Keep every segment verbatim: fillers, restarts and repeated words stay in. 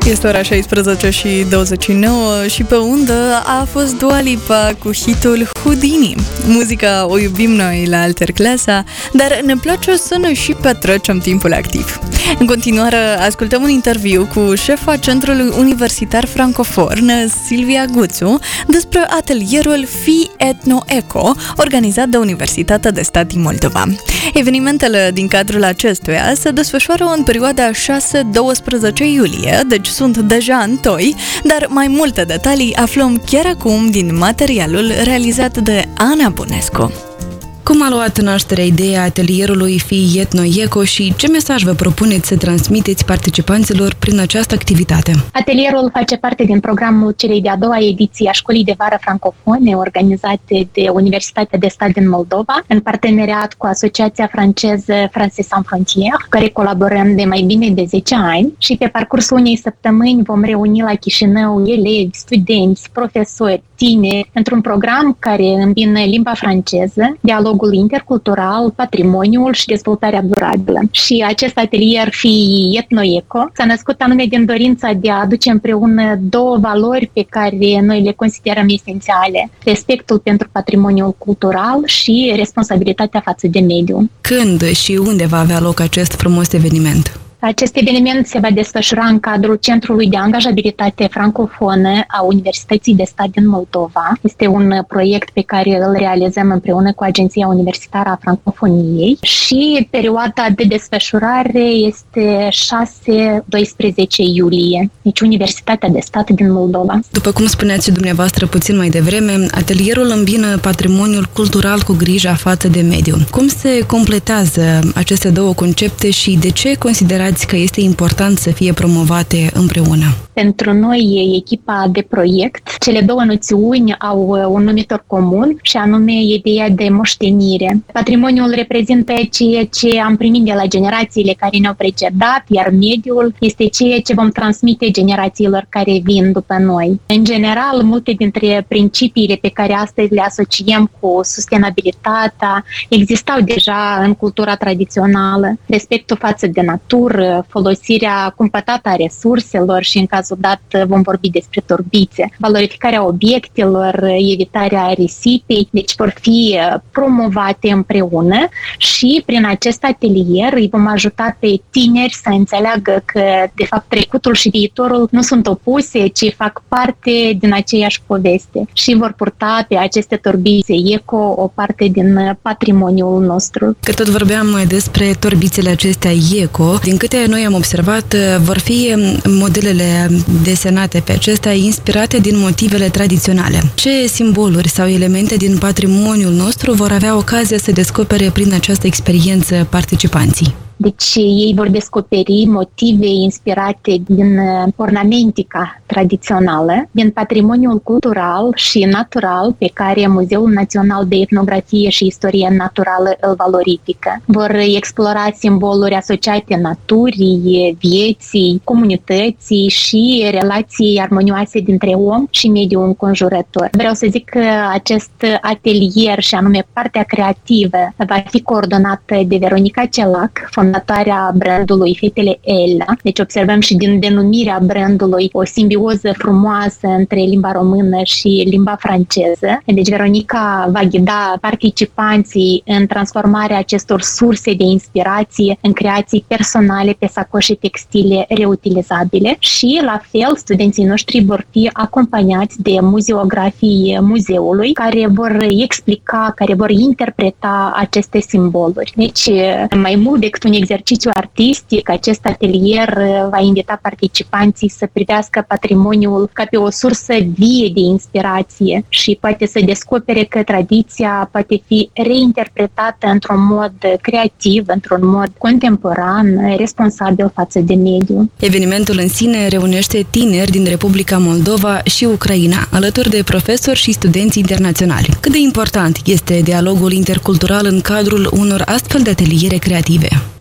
Este ora șaisprezece și douăzeci și nouă și pe undă a fost Dua Lipa cu hitul Houdini. Muzica o iubim noi la Alterclasa, dar ne place să ne și petrecem timpul activ. În continuare, ascultăm un interviu cu șefa Centrului Universitar Francofon, Silvia Guțu, despre atelierul Fii Etno-Eco, organizat de Universitatea de Stat din Moldova. Evenimentele din cadrul acestuia se desfășoară în perioada șase doisprezece iulie, deci sunt deja în toi, dar mai multe detalii aflăm chiar acum din materialul realizat de Ana Bunescu. Cum a luat nașterea ideea atelierului Fii Etno-Eco și ce mesaj vă propuneți să transmiteți participanților prin această activitate? Atelierul face parte din programul celei de-a doua ediții a Școlii de Vară Francofone, organizate de Universitatea de Stat din Moldova, în parteneriat cu Asociația franceză Français Sans Frontières, cu care colaborăm de mai bine de zece ani și pe parcursul unei săptămâni vom reuni la Chișinău elevi, studenți, profesori, tineri, într-un program care îmbină limba franceză, dialogul intercultural, patrimoniul și dezvoltarea durabilă. Și acest atelier Fii Etno-Eco s-a născut anume din dorința de a aduce împreună două valori pe care noi le considerăm esențiale: respectul pentru patrimoniul cultural și responsabilitatea față de mediu. Când și unde va avea loc acest frumos eveniment? Acest eveniment se va desfășura în cadrul Centrului de Angajabilitate Francofonă a Universității de Stat din Moldova. Este un proiect pe care îl realizăm împreună cu Agenția Universitară a Francofoniei și perioada de desfășurare este șase doisprezece iulie, deci Universitatea de Stat din Moldova. După cum spuneați și dumneavoastră puțin mai devreme, atelierul îmbină patrimoniul cultural cu grija față de mediu. Cum se completează aceste două concepte și de ce considerați că este important să fie promovate împreună? Pentru noi, echipa de proiect, cele două noțiuni au un numitor comun și anume ideea de moștenire. Patrimoniul reprezintă ceea ce am primit de la generațiile care ne-au precedat, iar mediul este ceea ce vom transmite generațiilor care vin după noi. În general, multe dintre principiile pe care astăzi le asociem cu sustenabilitatea existau deja în cultura tradițională. Respectul față de natură, folosirea cumpătată a resurselor și în cazul dat vom vorbi despre torbițe, valorificarea obiectelor, evitarea risipei, deci vor fi promovate împreună și prin acest atelier îi vom ajuta pe tineri să înțeleagă că de fapt trecutul și viitorul nu sunt opuse, ci fac parte din aceeași poveste și vor purta pe aceste torbițe eco o parte din patrimoniul nostru. Că tot vorbeam despre torbițele acestea eco, din câte noi am observat, vor fi modelele desenate pe acestea inspirate din motivele tradiționale. Ce simboluri sau elemente din patrimoniul nostru vor avea ocazia să descopere prin această experiență participanții? Deci ei vor descoperi motive inspirate din ornamentica tradițională, din patrimoniul cultural și natural pe care Muzeul Național de Etnografie și Istorie Naturală îl valorifică. Vor explora simboluri asociate naturii, vieții, comunității și relații armonioase dintre om și mediul înconjurător. Vreau să zic că acest atelier, și anume partea creativă, va fi coordonată de Veronica Celac, fondatoarea brandului Fetele Ella. Deci observăm și din denumirea brandului o simbioză frumoasă între limba română și limba franceză. Deci Veronica va ghida participanții în transformarea acestor surse de inspirație în creații personale pe sacoșe textile reutilizabile și, la fel, studenții noștri vor fi acompaniați de muzeografii muzeului care vor explica, care vor interpreta aceste simboluri. Deci, mai mult decât un exercițiu artistic, acest atelier va invita participanții să privească patrimoniul ca pe o sursă vie de inspirație și poate să descopere că tradiția poate fi reinterpretată într-un mod creativ, într-un mod contemporan, responsabil față de mediu. Evenimentul în sine reunește tineri din Republica Moldova și Ucraina, alături de profesori și studenți internaționali. Cât de important este dialogul intercultural în cadrul unor astfel de ateliere creative?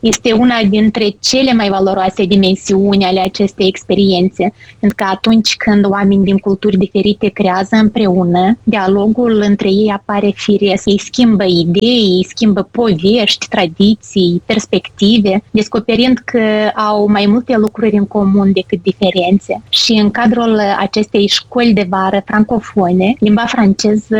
este una dintre cele mai valoroase dimensiuni ale acestei experiențe, pentru că atunci când oameni din culturi diferite creează împreună, dialogul între ei apare firesc. Ei schimbă idei, ei schimbă povești, tradiții, perspective, descoperind că au mai multe lucruri în comun decât diferențe. Și în cadrul acestei școli de vară francofone, limba franceză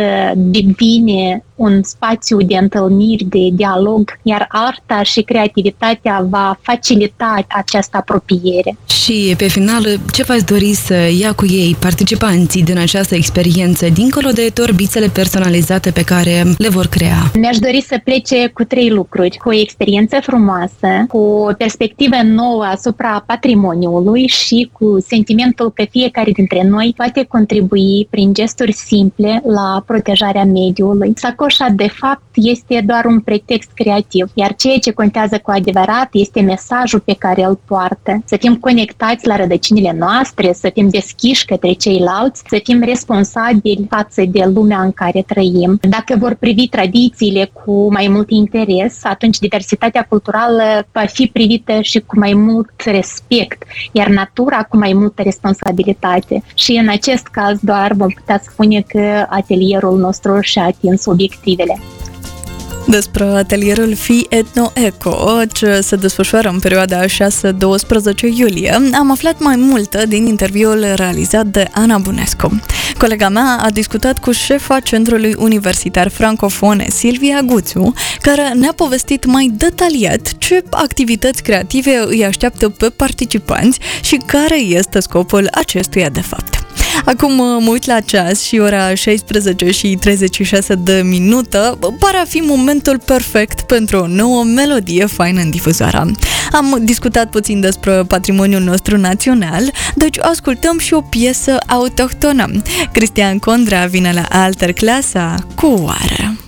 devine un spațiu de întâlniri, de dialog, iar arta și creativitatea va facilita această apropiere. Și pe final, ce v-ați dori să ia cu ei participanții din această experiență, dincolo de torbițele personalizate pe care le vor crea? Mi-aș dori să plece cu trei lucruri: cu o experiență frumoasă, cu o perspectivă nouă asupra patrimoniului și cu sentimentul că fiecare dintre noi poate contribui prin gesturi simple la protejarea mediului. Sacoșa, de fapt, este doar un pretext creativ, iar ceea ce contează cu adevărat este mesajul pe care îl poartă. Să fim conectați la rădăcinile noastre, să fim deschiși către ceilalți, să fim responsabili față de lumea în care trăim. Dacă vor privi tradițiile cu mai mult interes, atunci diversitatea culturală va fi privită și cu mai mult respect, iar natura cu mai multă responsabilitate. Și în acest caz doar vom putea spune că atelierul nostru și-a atins obiectivele. Despre atelierul Fi Etno-Eco, ce se desfășoară în perioada șase doisprezece iulie, am aflat mai multe din interviul realizat de Ana Bunescu. Colega mea a discutat cu șefa Centrului Universitar Francofone, Silvia Guțu, care ne-a povestit mai detaliat ce activități creative îi așteaptă pe participanți și care este scopul acestuia de fapt. Acum mă uit la ceas și ora șaisprezece și treizeci și șase de minute pare a fi momentul perfect pentru o nouă melodie faină în difuzoară. Am discutat puțin despre patrimoniul nostru național, deci ascultăm și o piesă autohtonă. Cristian Condrea vine la Alterclasa cu Oară.